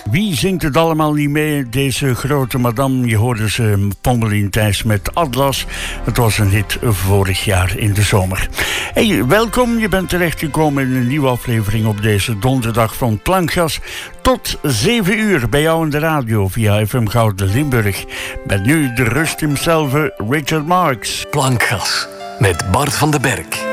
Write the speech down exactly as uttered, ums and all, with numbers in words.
Wie zingt het allemaal niet mee? Deze grote madame, je hoorde ze, Pommelien Thijs met Atlas. Het was een hit vorig jaar in de zomer. Hey, welkom, je bent terechtgekomen in een nieuwe aflevering op deze donderdag van Klankgas. Tot zeven uur bij jou in de radio via F M Gouden Limburg. Met nu de rust himself, Richard Marx. Klankgas met Bart van den Berg.